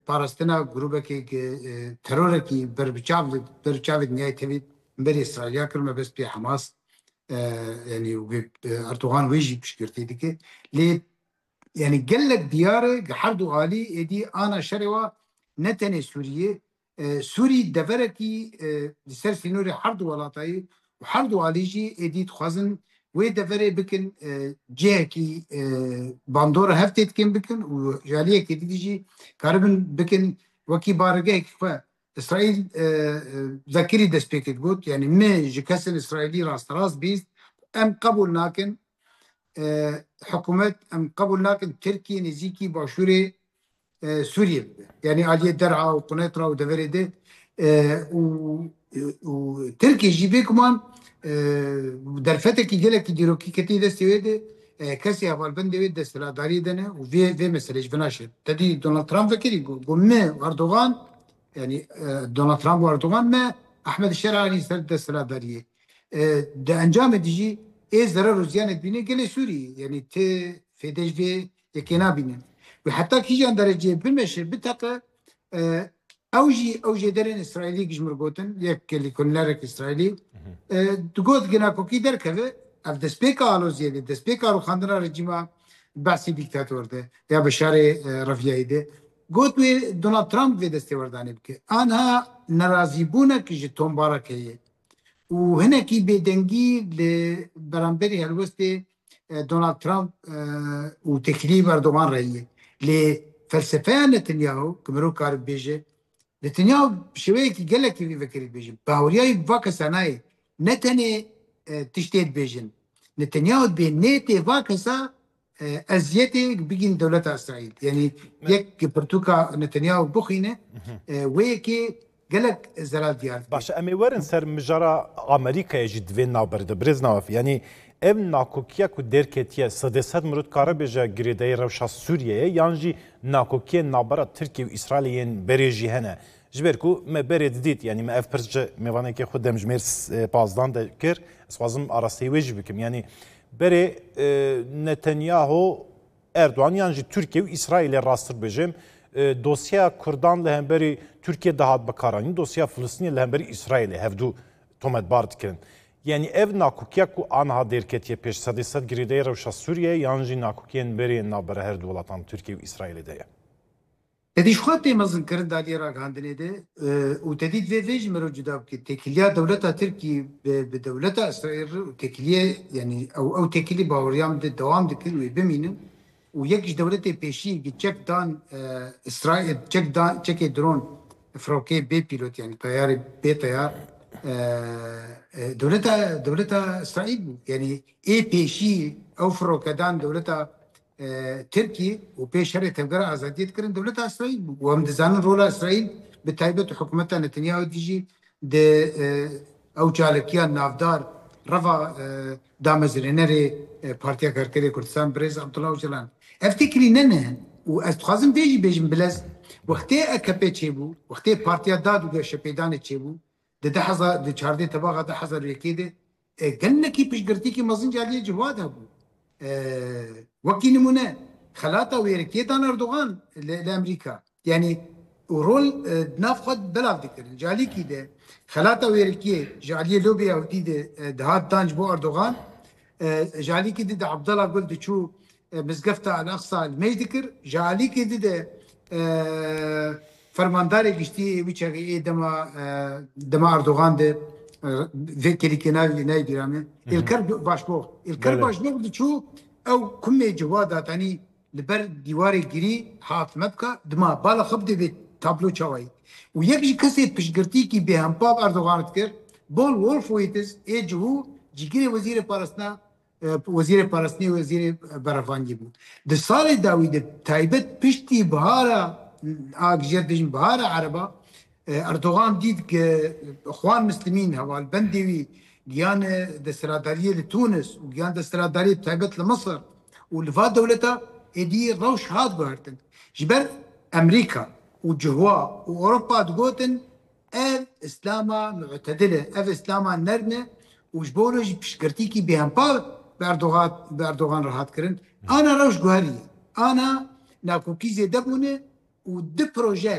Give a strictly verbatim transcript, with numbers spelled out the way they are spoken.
پاراستنا گروبکی ترورکی بر بچاو بر بچاو نیای تبی بری اسرائیل کرد بس بی حماس يعني اردوغان ويجي بشكرتي ديك لي يعني قال لك دياره حردو غالي دي انا شروا نتني سوريه سوري دفركي لسر سينوري حردو ولاطاي وحردو غاليجي ادي تخزن وي دفري بكن جاكي باندور هفتت كن بكن وجاليه كي تيجي كاربن بكن وكي بارجاك اسرائيل ذكري دسبيكت قلت يعني ما جكسن اسرائيلي راس راس بيست ام قبول لكن حكومات ام قبول لكن تركي نزيكي باشوري سوريا يعني علي درعا وقنيطره ودفريده وتركي جيبي كمان درفتك يجلك ديروكي كتي دستويده كسي هفال بندوي دستلا داري دنا وفي في مسألة بناشر تدي دونالد ترامب فكري قمنا اردوغان يعني دونالد ترامب واردوغان ما احمد الشرعي سرد دستلا داريه ده انجام ديجي ايه ضرر روزيان بيني قال سوري يعني ت في دج في يكينا بيني وحتى كي جان درجه بالمشي بتاقه اوجي اوجي درين اسرائيلي جمر قوتن يك اللي كن لارك اسرائيلي تقول جنا كوكي دركه اف دسبيكا على زياده دسبيكا رو خاندنا رجيما بعسي ديكتاتور ده يا بشار رفيعي ده قلت دونالد ترامب في دستي ورداني بك انا نرازي بونك جتون باركيه وهنا كي بدنجي لبرامبري هالوستي دونالد ترامب وتكليف اردوغان رأيه لفلسفه نتنياهو كمرو كارب بيجي نتنياهو بشويه كي قال لك في فكرة بيجي باورياي بفاكا سناي نتني تشتيت بيجن نتنياهو بنيتي فاكسا ازيتي بيجين دولة اسرائيل يعني يك برتوكا نتنياهو بخينه ويكي قالك زلال ديار باش امي ورن سر مجرى امريكا يجد فينا برد برزنا يعني ام ناكوكيا كو ديركتيا سدسات مرود كاربجا غريداي روشا سوريا يانجي ناكوكيا نابرا تركيا واسرائيل بريجي هنا جبركو ما برد ديت يعني ما اف برج ميوانه كي خدام جمير بازدان دكر اسوازم اراسي وجبكم يعني بري نتنياهو اردوغان يانجي تركيا واسرائيل راستر بجم دوسیا کردان لهمبری ترکیه دهات بکارانی دوسیا فلسطین لهمبری اسرائیل هفدو تومت بارد کردن یعنی اف ناکوکیا کو آنها درکتیه پیش صدی صد گریده روشا سوریه یانجی ناکوکیان بری نابره هر دولتان ترکیه و اسرائیل ده تدیش خواهد مزن کرد دادی را گاندنه ده و تدید وی ویج مرو جدا که تکلیه دولتا ترکی به دولتا اسرائیل تکلیه یعنی او او تکلیه باوریام ده دوام دکن و بمینم ويكش دولتي بيشي تشيك دان اسرائيل تشيك دان تشيك درون فروكي بي بيلوت يعني طياري بي طيار دولتها دولتها اسرائيل يعني اي بيشي او فروكا دان دولتها تركي وبيشري تبقى ازاديه كرن دولتها اسرائيل وهم دزان رولا اسرائيل بتايبت حكومتها نتنياهو تيجي د او جالكيان نافدار رفا دامزرينري بارتيا كركري كردستان بريز عبد الله وجلان افتكري ننه واستخازم بيجي بيجي بلاز وقتي اكبي تشيبو وقتي بارتيا داد ودا شبيدان تشيبو د دحظه د چاردي تباغه د حظر يكيده كنكي بشغرتيكي مازن جاليه جواد ابو أه وكي نمونه خلاطه ويركيتان اردوغان لامريكا يعني ورول نافخد بلا ذكر جالي كده خلاطه ويركيه جاليه لوبيا ودي دهات دانج بو اردوغان جالي كده عبد الله قلت شو مزقفته الاقصى الميدكر جالي كده فرمانداري قشتي ويتش اي دما دما اردوغان ده فيكري كنال ناي بيرامي الكرب باشبوغ الكرب باشبوغ شو او كمي جوادات يعني لبر ديواري جري حاط مبكى دما بالا خبدي بيت تابلو چاوي ويكجي كسي پشگرتي كي بهم باب اردوغان تكر بول وولف ويتس اجو جيگري وزير پارسنا وزير پارسني وزير برافانجي بو د سال داوود تايبت پشتي بهارا اگجر دجن بهارا عربا اردوغان ديد ك اخوان مسلمين هوا البندوي جيان دستراداريه لتونس وجيان دستراداريه تايبت لمصر والفا دولتها ادي روش هاد بهرتن جبر امريكا وجهوا واوروبا تقولن اف اسلاما معتدله اف اسلاما نرمه وجبورج بشكرتيكي بهم با باردوغان باردوغان راحت كرن انا روش جوهري انا ناكو كيزي دبونه ود بروجي